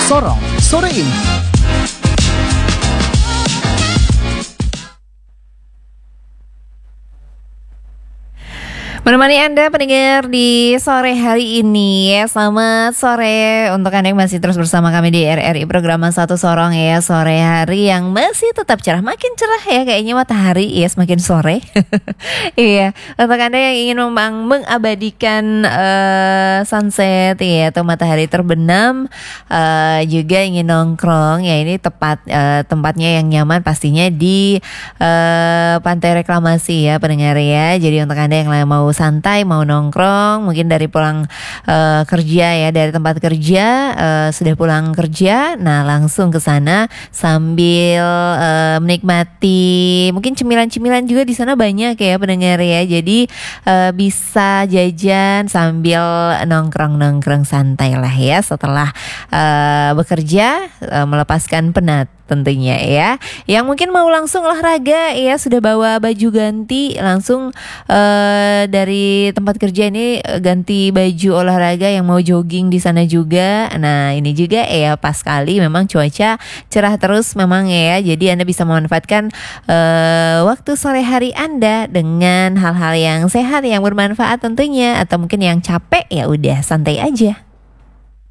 Sorong sore ini. Menemani Anda pendengar di sore hari ini ya. Selamat sore untuk Anda yang masih terus bersama kami di RRI program Satu Sorong ya. Sore hari yang masih tetap cerah, makin cerah ya kayaknya matahari ya semakin sore. Iya, untuk Anda yang ingin mengabadikan sunset ya atau matahari terbenam, juga ingin nongkrong ya, ini tepat tempatnya yang nyaman pastinya di Pantai Reklamasi ya pendengar ya. Jadi untuk Anda yang mau santai, mau nongkrong, mungkin dari pulang kerja ya, dari tempat kerja, sudah pulang kerja, nah langsung ke sana sambil menikmati mungkin cemilan-cemilan juga di sana banyak ya pendengar ya. Jadi bisa jajan sambil nongkrong-nongkrong santai lah ya setelah bekerja, melepaskan penat tentunya ya. Yang mungkin mau langsung olahraga ya, sudah bawa baju ganti langsung dari tempat kerja ini, ganti baju olahraga yang mau jogging di sana juga. Nah ini juga ya pas sekali, memang cuaca cerah terus memang ya. Jadi Anda bisa memanfaatkan waktu sore hari Anda dengan hal-hal yang sehat, yang bermanfaat tentunya. Atau mungkin yang capek ya udah santai aja.